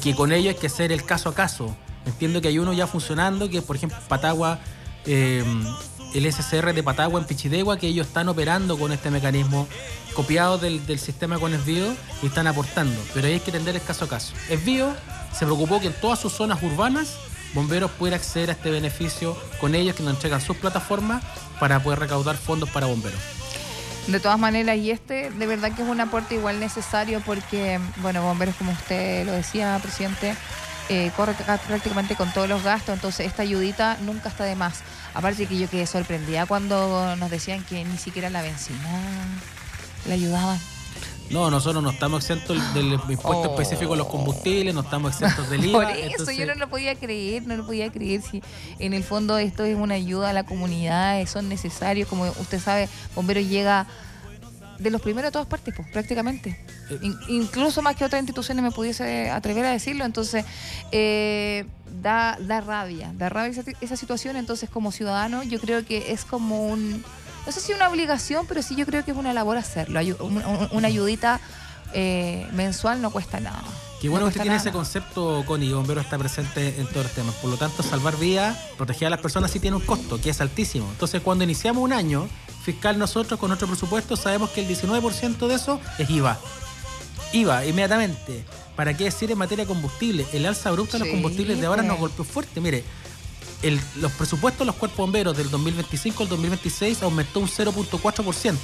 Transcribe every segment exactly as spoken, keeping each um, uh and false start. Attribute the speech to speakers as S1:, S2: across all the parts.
S1: que con ello hay que hacer el caso a caso. Entiendo que hay uno ya funcionando, que es por ejemplo Patagua, eh, el S C R de Patagua en Pichidegua, que ellos están operando con este mecanismo copiado del, del sistema con Esbio y están aportando, pero hay que atender el caso a caso. Esbio se preocupó que en todas sus zonas urbanas Bomberos pudiera acceder a este beneficio con ellos, que nos entregan sus plataformas para poder recaudar fondos para bomberos.
S2: De todas maneras, y este de verdad que es un aporte igual necesario porque, bueno, Bomberos, como usted lo decía, presidente, eh, corre prácticamente con todos los gastos, entonces esta ayudita nunca está de más. Aparte que yo quedé sorprendida cuando nos decían que ni siquiera la benzina le ayudaban.
S1: No, nosotros no estamos exentos del impuesto oh. específico a los combustibles, no estamos exentos del I V A.
S2: Por eso entonces... yo no lo podía creer, no lo podía creer. Si en el fondo esto es una ayuda a la comunidad, son necesarios, como usted sabe, Bomberos llega de los primeros a todas partes, pues, prácticamente. Eh. In- incluso más que otras instituciones me pudiese atrever a decirlo, entonces eh, da, da rabia, da rabia esa, esa situación. Entonces como ciudadano yo creo que es como un... No sé si una obligación, pero sí yo creo que es una labor hacerlo. Ayu- una, una ayudita eh, mensual no cuesta nada.
S1: Qué bueno
S2: no
S1: que usted tiene ese concepto, Connie. Bombero está presente en todos los temas. Por lo tanto, salvar vidas, proteger a las personas sí tiene un costo, que es altísimo. Entonces, cuando iniciamos un año fiscal nosotros con nuestro presupuesto, sabemos que el diecinueve por ciento de eso es I V A. I V A, inmediatamente. ¿Para qué decir en materia de combustible? El alza abrupta de los combustibles de ahora nos golpeó fuerte. Mire, El, los presupuestos de los cuerpos bomberos del dos mil veinticinco al dos mil veintiséis aumentó un cero punto cuatro por ciento,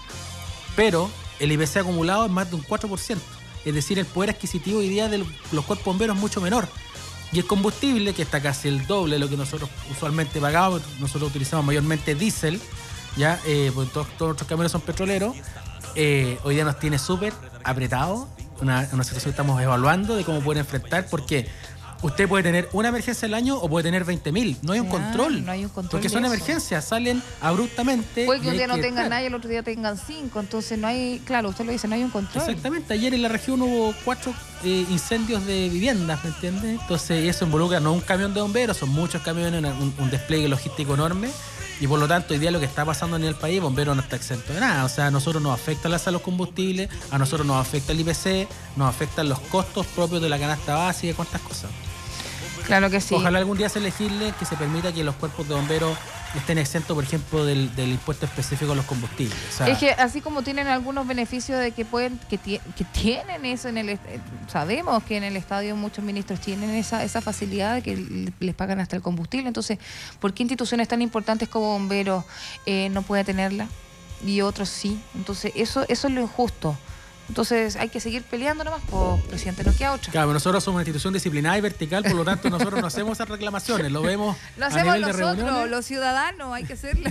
S1: pero el I P C acumulado es más de un cuatro por ciento, es decir, el poder adquisitivo hoy día de los cuerpos bomberos es mucho menor, y el combustible, que está casi el doble de lo que nosotros usualmente pagamos, nosotros utilizamos mayormente diésel, ya, eh, pues todos, todos nuestros camiones son petroleros, eh, hoy día nos tiene súper apretado, una, una situación que estamos evaluando de cómo poder enfrentar, porque usted puede tener una emergencia al año o puede tener veinte mil. No hay un
S2: Claro,
S1: control.
S2: No hay un control.
S1: Porque son
S2: eso.
S1: emergencias, salen abruptamente.
S2: Puede que un día no
S1: que
S2: tengan
S1: estar.
S2: nada y el otro día tengan cinco. Entonces no hay, claro, usted lo dice, no hay un control.
S1: Exactamente. Ayer en la región hubo cuatro eh, incendios de viviendas, ¿me entiendes? Entonces eso involucra no un camión de bomberos, son muchos camiones, un, un despliegue logístico enorme. Y por lo tanto, hoy día lo que está pasando en el país, Bomberos no está exento de nada. O sea, a nosotros nos afecta la alza de los combustibles, a nosotros nos afecta el I P C, nos afectan los costos propios de la canasta básica y cuántas cosas.
S2: Claro que sí.
S1: Ojalá algún día se legisle que se permita que los cuerpos de bomberos estén exentos, por ejemplo, del, del impuesto específico a los combustibles. O sea,
S2: es que así como tienen algunos beneficios de que pueden, que, tie, que tienen eso en el, eh, sabemos que en el estadio muchos ministros tienen esa, esa facilidad de que les pagan hasta el combustible. Entonces, ¿por qué instituciones tan importantes como Bomberos eh, no puede tenerla y otros sí? Entonces, eso, eso es lo injusto. Entonces hay que seguir peleando nomás, pues, presidente, no queda otra.
S1: Claro, nosotros somos una institución disciplinada y vertical, por lo tanto nosotros no hacemos esas reclamaciones, lo vemos
S2: lo
S1: a
S2: hacemos
S1: nivel de
S2: nosotros,
S1: reuniones.
S2: los ciudadanos, hay que hacerlo.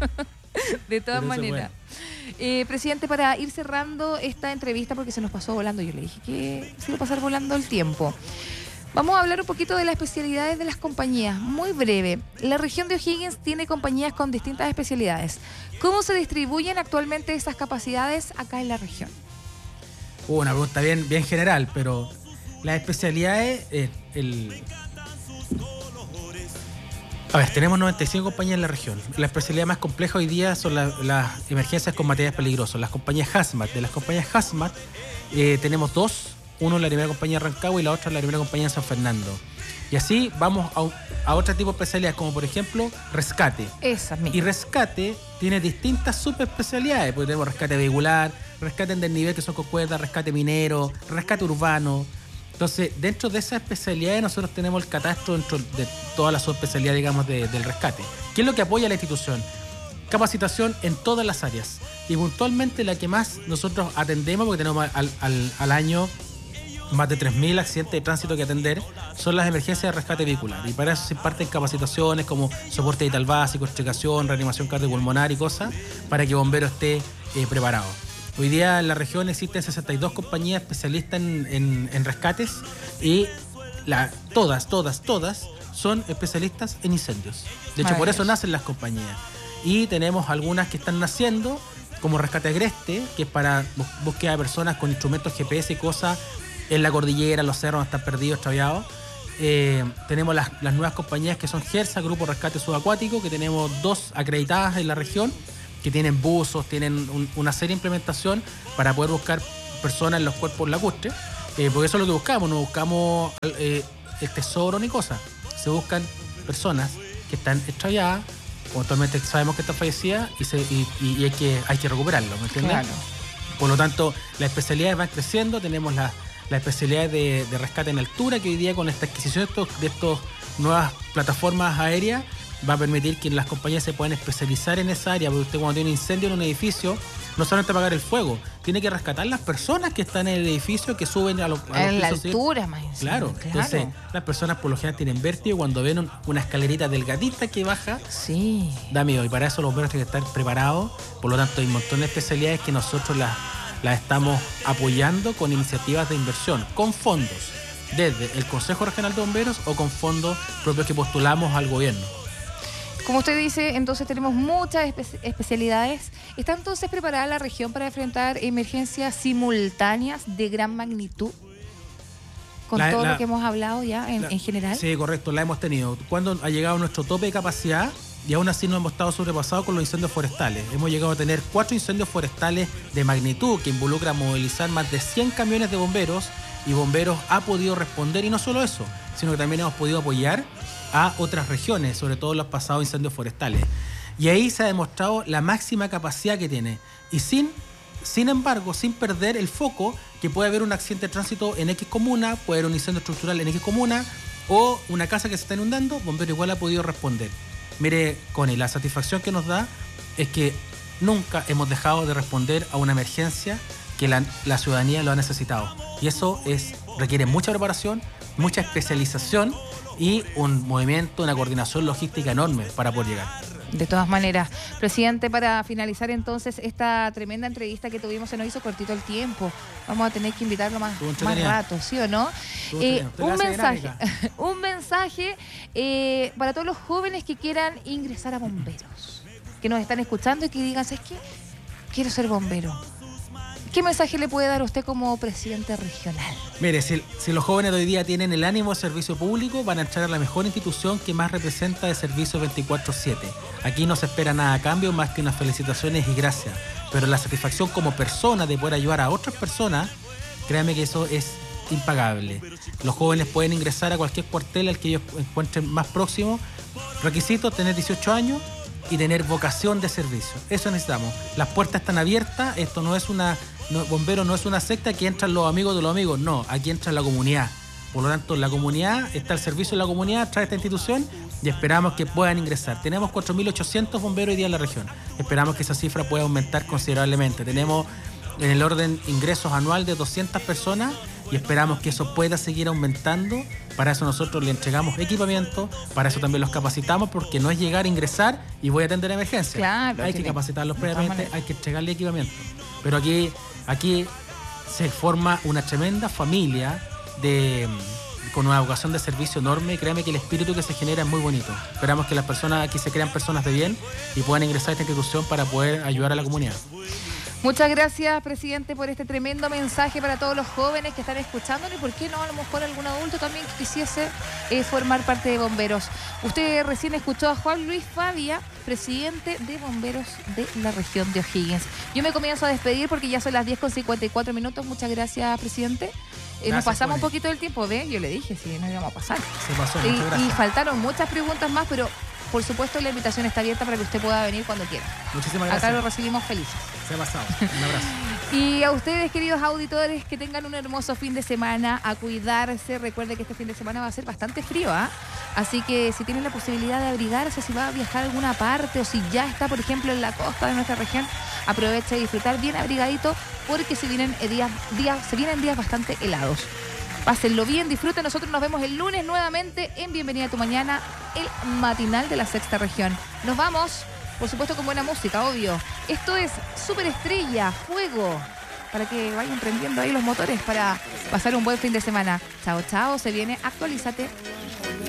S2: De todas maneras. Eh, presidente, para ir cerrando esta entrevista, porque se nos pasó volando, yo le dije que se iba a pasar volando el tiempo. Vamos a hablar un poquito de las especialidades de las compañías, muy breve. La región de O'Higgins tiene compañías con distintas especialidades. ¿Cómo se distribuyen actualmente esas capacidades acá en la región?
S1: Uh, una pregunta bien, bien general, pero las especialidades, eh, el... A ver, tenemos noventa y cinco compañías en la región. La especialidad más compleja hoy día son la, las emergencias con materiales peligrosos, las compañías Hazmat. De las compañías Hazmat eh, tenemos dos, uno en la primera compañía de Rancagua y la otra en la primera compañía de San Fernando. Y así vamos a, a otro tipo de especialidades, como por ejemplo rescate.
S2: Esa misma.
S1: Y rescate tiene distintas subespecialidades, porque tenemos rescate vehicular, rescate en desnivel, que son con cuerdas, rescate minero, rescate urbano. Entonces, dentro de esas especialidades nosotros tenemos el catastro dentro de todas las subespecialidades, digamos, de, del rescate. ¿Qué es lo que apoya a la institución? Capacitación en todas las áreas. Y puntualmente la que más nosotros atendemos, porque tenemos al, al, al año más de tres mil accidentes de tránsito que atender, son las emergencias de rescate vehicular. Y para eso se imparten capacitaciones como soporte vital básico, extricación, reanimación cardiopulmonar y cosas, para que Bombero esté eh, preparado. Hoy día en la región existen sesenta y dos compañías especialistas en, en, en rescates y la, todas, todas, todas son especialistas en incendios. De hecho, por eso nacen las compañías. Y tenemos algunas que están naciendo, como Rescate Agreste, que es para búsqueda de personas con instrumentos G P S y cosas en la cordillera, en los cerros, están perdidos, extraviados. Eh, tenemos las, las nuevas compañías que son GERSA, Grupo Rescate Subacuático, que tenemos dos acreditadas en la región, que tienen buzos, tienen un, una seria implementación para poder buscar personas en los cuerpos lacustres. Eh, porque eso es lo que buscamos, no buscamos eh, el tesoro ni cosas. Se buscan personas que están extraviadas, o actualmente sabemos que están fallecidas y, se, y, y hay, que, hay que recuperarlo, ¿me entiendes?
S2: Claro.
S1: Por lo tanto, las especialidades van creciendo, tenemos las la especialidades de, de rescate en altura, que hoy día con esta adquisición de estos, de estos nuevas plataformas aéreas va a permitir que las compañías se puedan especializar en esa área, porque usted cuando tiene un incendio en un edificio, no solamente apagar el fuego, tiene que rescatar las personas que están en el edificio, que suben a, lo, a los
S2: en la
S1: pisos,
S2: altura,
S1: ¿sí?
S2: más encima,
S1: Claro.
S2: claro.
S1: Entonces las personas por lo general tienen vértigo, cuando ven un, una escalerita delgadita que baja,
S2: sí,
S1: da miedo, y para eso los bomberos tienen que estar preparados. Por lo tanto hay un montón de especialidades que nosotros las, las estamos apoyando con iniciativas de inversión, con fondos, desde el Consejo Regional de Bomberos o con fondos propios que postulamos al gobierno.
S2: Como usted dice, entonces tenemos muchas espe- especialidades. ¿Está entonces preparada la región para enfrentar emergencias simultáneas de gran magnitud? Con
S1: La-
S2: todo
S1: la-
S2: lo que hemos hablado ya en,
S1: La-
S2: en general.
S1: Sí, correcto, la hemos tenido. Cuando ha llegado nuestro tope de capacidad y aún así no hemos estado sobrepasados con los incendios forestales. Hemos llegado a tener cuatro incendios forestales de magnitud que involucran movilizar más de cien camiones de bomberos, y bomberos ha podido responder, y no solo eso, sino que también hemos podido apoyar a otras regiones, sobre todo los pasados incendios forestales. Y ahí se ha demostrado la máxima capacidad que tiene. Y sin, sin embargo, sin perder el foco, que puede haber un accidente de tránsito en X comuna, puede haber un incendio estructural en X comuna, o una casa que se está inundando, bombero igual ha podido responder. Mire, Connie, la satisfacción que nos da es que nunca hemos dejado de responder a una emergencia que la, la ciudadanía lo ha necesitado. Y eso es, requiere mucha preparación, mucha especialización y un movimiento, una coordinación logística enorme para poder llegar.
S2: De todas maneras, presidente, para finalizar entonces esta tremenda entrevista que tuvimos, se nos hizo cortito el tiempo. Vamos a tener que invitarlo más, más rato, ¿sí o no? Eh, un mensaje, un mensaje eh, para todos los jóvenes que quieran ingresar a bomberos, que nos están escuchando y que digan, ¿sabes qué? Quiero ser bombero. ¿Qué mensaje le puede dar usted como presidente regional?
S1: Mire, si, si los jóvenes de hoy día tienen el ánimo de servicio público, van a entrar a la mejor institución que más representa de servicio veinticuatro siete. Aquí no se espera nada a cambio más que unas felicitaciones y gracias. Pero la satisfacción como persona de poder ayudar a otras personas, créanme que eso es impagable. Los jóvenes pueden ingresar a cualquier cuartel al que ellos encuentren más próximo. Requisitos: tener dieciocho años y tener vocación de servicio. Eso necesitamos. Las puertas están abiertas. Esto no es una... No, bombero no es una secta que entran los amigos de los amigos. No, aquí entra la comunidad. Por lo tanto, la comunidad está al servicio de la comunidad, trae esta institución y esperamos que puedan ingresar. Tenemos cuatro mil ochocientos bomberos hoy día en la región. Esperamos que esa cifra pueda aumentar considerablemente. Tenemos en el orden ingresos anual de doscientas personas y esperamos que eso pueda seguir aumentando. Para eso nosotros le entregamos equipamiento, para eso también los capacitamos, porque no es llegar a ingresar y voy a atender emergencias.
S2: Claro,
S1: hay que capacitarlos previamente,
S2: manera.
S1: hay que entregarle equipamiento. Pero aquí, aquí se forma una tremenda familia de, con una vocación de servicio enorme. Créeme que el espíritu que se genera es muy bonito. Esperamos que las personas aquí se crean personas de bien y puedan ingresar a esta institución para poder ayudar a la comunidad.
S2: Muchas gracias, presidente, por este tremendo mensaje para todos los jóvenes que están escuchándonos, y por qué no, a lo mejor algún adulto también que quisiese eh, formar parte de bomberos. Usted recién escuchó a Juan Luis Favia, presidente de bomberos de la región de O'Higgins. Yo me comienzo a despedir porque ya son las diez con cincuenta y cuatro minutos. Muchas gracias, presidente. Eh,
S1: Gracias,
S2: nos pasamos
S1: Connie.
S2: un poquito del tiempo, ¿ve? Yo le dije, sí, no íbamos a pasar.
S1: Se pasó,
S2: Y,
S1: muchas
S2: y
S1: gracias.
S2: faltaron muchas preguntas más, pero por supuesto la invitación está abierta para que usted pueda venir cuando quiera.
S1: Muchísimas
S2: Acá
S1: gracias.
S2: lo recibimos felices.
S1: Se ha pasado. Un abrazo.
S2: Y a ustedes, queridos auditores, que tengan un hermoso fin de semana, a cuidarse. Recuerde que este fin de semana va a ser bastante frío, ¿ah? Así que si tienen la posibilidad de abrigarse, si va a viajar a alguna parte o si ya está, por ejemplo, en la costa de nuestra región, aproveche de disfrutar bien abrigadito, porque se vienen días, días, se vienen días bastante helados. Pásenlo bien, disfruten. Nosotros nos vemos el lunes nuevamente en Bienvenida a tu Mañana, el matinal de la Sexta Región. Nos vamos, por supuesto, con buena música, obvio. Esto es Superestrella, Fuego, para que vayan prendiendo ahí los motores para pasar un buen fin de semana. Chao, chao, se viene Actualízate.